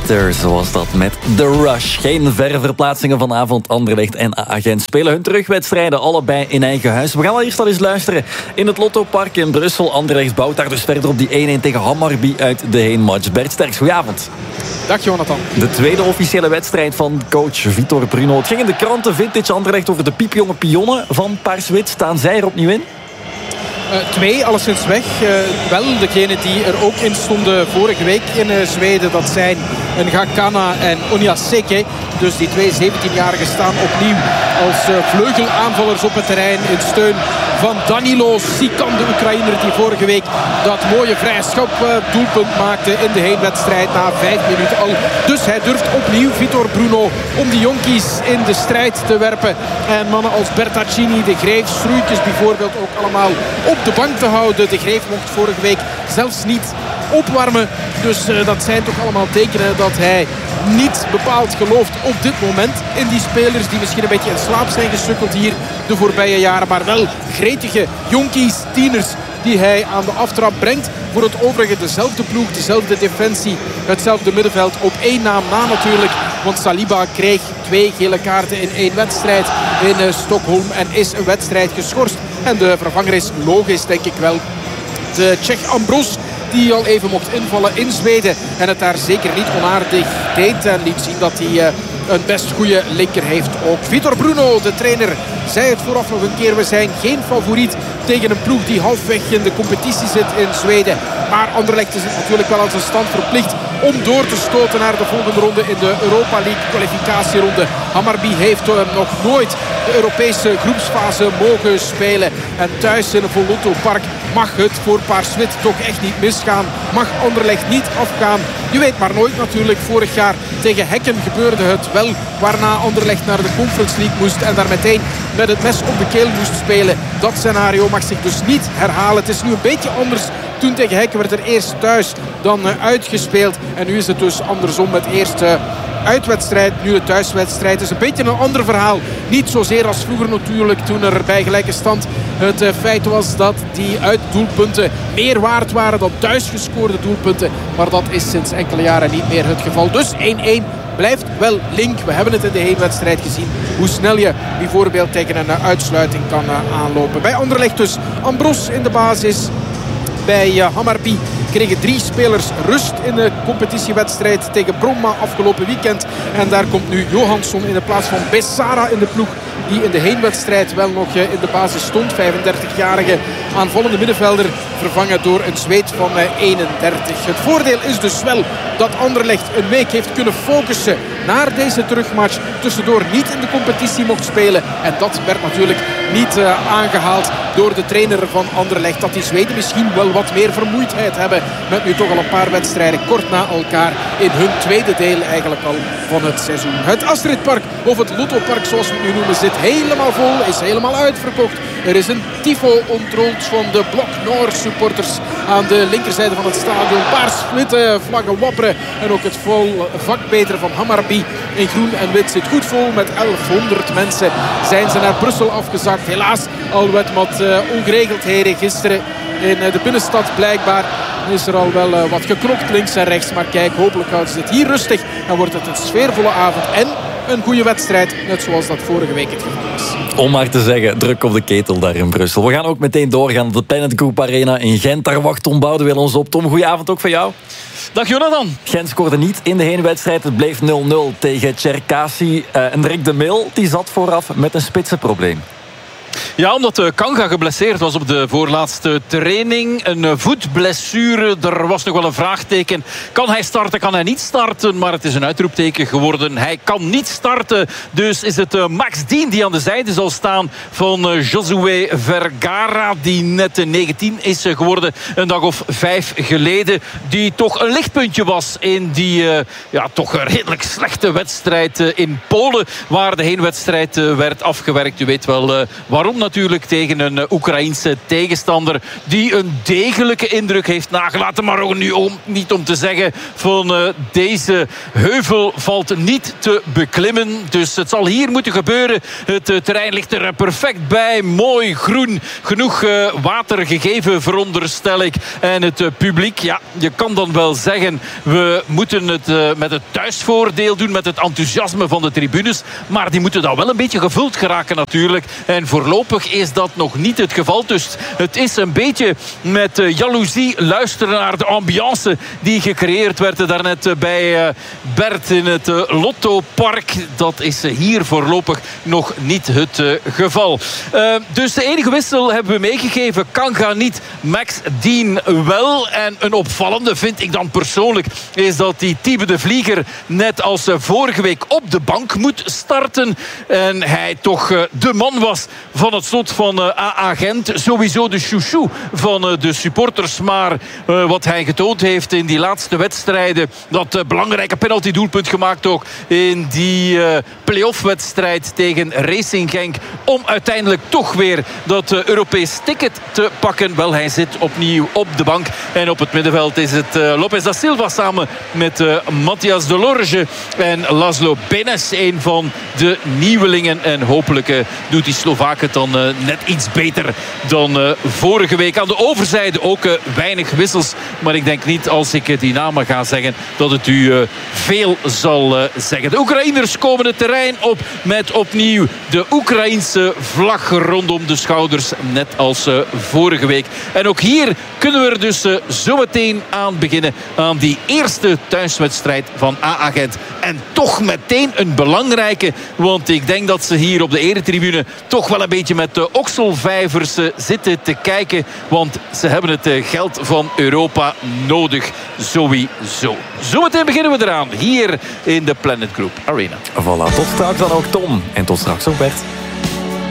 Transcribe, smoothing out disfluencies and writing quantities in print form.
Actors was dat met The Rush. Geen verre verplaatsingen vanavond. Anderlecht en Agent spelen hun terugwedstrijden allebei in eigen huis. We gaan al eerst al eens luisteren in het Lottopark in Brussel. Anderlecht bouwt daar dus verder op die 1-1 tegen Hammarby uit de heenmatch. Bert Sterks, goedenavond. Dag Jonathan. De tweede officiële wedstrijd van coach Vitor Bruno. Het ging in de kranten Vintage Anderlecht over de piepjonge pionnen van Paars-Wit. Staan zij er opnieuw in? Twee, alleszins weg. Wel, degene die er ook in stonden vorige week in Zweden, dat zijn Ngakana en Onyaseke. Dus die twee 17-jarigen staan opnieuw als vleugelaanvallers op het terrein in steun van Danilo Sikan, de Oekraïner die vorige week dat mooie vrije schop doelpunt maakte in de heenwedstrijd na 5 minuten al. Dus hij durft opnieuw, Vitor Bruno, om die jonkies in de strijd te werpen. En mannen als Bertaccini, De Greef, Struikens bijvoorbeeld ook allemaal op de bank te houden. De Greef mocht vorige week zelfs niet opwarmen. Dus dat zijn toch allemaal tekenen dat hij niet bepaald gelooft op dit moment in die spelers die misschien een beetje in slaap zijn gesukkeld hier de voorbije jaren. Maar wel gretige jonkies, tieners die hij aan de aftrap brengt. Voor het overige dezelfde ploeg, dezelfde defensie, hetzelfde middenveld op één naam na natuurlijk. Want Saliba kreeg 2 gele kaarten in 1 wedstrijd in Stockholm en is een wedstrijd geschorst. En de vervanger is logisch, denk ik wel. De Tsjech Ambros, die al even mocht invallen in Zweden en het daar zeker niet onaardig deed en liet zien dat hij een best goede linker heeft ook. Vitor Bruno, de trainer, zei het vooraf nog een keer. We zijn geen favoriet tegen een ploeg die halfweg in de competitie zit in Zweden. Maar Anderlecht is het natuurlijk wel aan zijn stand verplicht om door te stoten naar de volgende ronde in de Europa League kwalificatieronde. Hammarby heeft nog nooit de Europese groepsfase mogen spelen. En thuis in een vol Lottopark mag het voor Paars-Wit toch echt niet misgaan. Mag Anderlecht niet afgaan. Je weet maar nooit natuurlijk. Vorig jaar tegen Hekken gebeurde het wel. Waarna Anderlecht naar de Conference League moest en daar meteen met het mes op de keel moest spelen. Dat scenario mag zich dus niet herhalen. Het is nu een beetje anders. Toen tegen Hekken werd er eerst thuis dan uitgespeeld. En nu is het dus andersom met eerst uitwedstrijd, nu de thuiswedstrijd. Het is een beetje een ander verhaal. Niet zozeer als vroeger natuurlijk, toen er bij gelijke stand het feit was dat die uitdoelpunten meer waard waren dan thuis gescoorde doelpunten. Maar dat is sinds enkele jaren niet meer het geval. Dus 1-1 blijft wel link. We hebben het in de heenwedstrijd gezien. Hoe snel je bijvoorbeeld tegen een uitsluiting kan aanlopen. Bij Anderlecht dus Ambros in de basis. Bij Hammarby kregen 3 spelers rust in de competitiewedstrijd tegen Bromma afgelopen weekend. En daar komt nu Johansson in de plaats van Bessara in de ploeg, die in de heenwedstrijd wel nog in de basis stond. 35-jarige aanvallende middenvelder, vervangen door een Zweed van 31. Het voordeel is dus wel dat Anderlecht een week heeft kunnen focussen naar deze terugmatch. Tussendoor niet in de competitie mocht spelen. En dat werd natuurlijk niet aangehaald door de trainer van Anderlecht. Dat die Zweden misschien wel wat meer vermoeidheid hebben met nu toch al een paar wedstrijden kort na elkaar in hun tweede deel eigenlijk al van het seizoen. Het Astridpark, of het Lottopark zoals we het nu noemen, zit helemaal vol, is helemaal uitverkocht. Er is een tifo ontrold van de Blok Noord supporters aan de linkerzijde van het stadion. Paars-witte vlaggen wapperen en ook het vol vakbeter van Hammarby in groen en wit zit goed vol. Met 1100 mensen zijn ze naar Brussel afgezakt. Helaas al wat ongeregeldheden gisteren in de binnenstad blijkbaar. Is er al wel wat geknokt links en rechts. Maar kijk, hopelijk houden ze het hier rustig. Dan wordt het een sfeervolle avond en een goede wedstrijd. Net zoals dat vorige week het geval was. Om maar te zeggen, druk op de ketel daar in Brussel. We gaan ook meteen doorgaan op de Planet Group Arena in Gent. Daar wacht Tom Boudewil ons op. Tom, goedenavond ook van jou. Dag Jonathan. Gent scoorde niet in de heenwedstrijd. Het bleef 0-0 tegen Cherkasy. En Rick de Mil die zat vooraf met een spitsenprobleem. Ja, omdat Kanga geblesseerd was op de voorlaatste training. Een voetblessure, er was nog wel een vraagteken. Kan hij starten, kan hij niet starten? Maar het is een uitroepteken geworden. Hij kan niet starten. Dus is het Max Dien die aan de zijde zal staan van Josué Vergara. Die net 19 is geworden, een dag of 5 geleden. Die toch een lichtpuntje was in die toch redelijk slechte wedstrijd in Polen. Waar de heenwedstrijd werd afgewerkt. U weet wel waarom natuurlijk tegen een Oekraïense tegenstander die een degelijke indruk heeft nagelaten. Maar ook nu niet om te zeggen van deze heuvel valt niet te beklimmen. Dus het zal hier moeten gebeuren. Het terrein ligt er perfect bij. Mooi groen. Genoeg water gegeven, veronderstel ik. En het publiek, ja, je kan dan wel zeggen, we moeten het met het thuisvoordeel doen, met het enthousiasme van de tribunes. Maar die moeten dan wel een beetje gevuld geraken natuurlijk. En voorlopig is dat nog niet het geval. Dus het is een beetje met jaloezie luisteren naar de ambiance die gecreëerd werd daarnet bij Bert in het Lottopark. Dat is hier voorlopig nog niet het geval. Dus de enige wissel hebben we meegegeven. Kanga niet, Max Dean wel. En een opvallende vind ik dan persoonlijk is dat die Thiebe de Vlieger net als vorige week op de bank moet starten. En hij toch de man was van het slot van AA Gent. Sowieso de chouchou van de supporters. Maar wat hij getoond heeft in die laatste wedstrijden, dat belangrijke penaltydoelpunt gemaakt ook in die play-off wedstrijd tegen Racing Genk, om uiteindelijk toch weer dat Europees ticket te pakken. Wel, hij zit opnieuw op de bank. En op het middenveld is het Lopez da Silva samen met Matthias Delorge en Laszlo Benes, een van de nieuwelingen. En hopelijk doet die Slovaak het dan net iets beter dan vorige week. Aan de overzijde ook weinig wissels. Maar ik denk niet, als ik die namen ga zeggen, dat het u veel zal zeggen. De Oekraïners komen het terrein op met opnieuw de Oekraïense vlag rondom de schouders. Net als vorige week. En ook hier kunnen we er dus zometeen aan beginnen. Aan die eerste thuiswedstrijd van AA Gent. En toch meteen een belangrijke. Want ik denk dat ze hier op de eretribune toch wel een beetje met de okselvijvers zitten te kijken. Want ze hebben het geld van Europa nodig. Sowieso. Zometeen beginnen we eraan. Hier in de Planet Group Arena. Voilà, tot straks dan ook Tom. En tot straks ook Bert.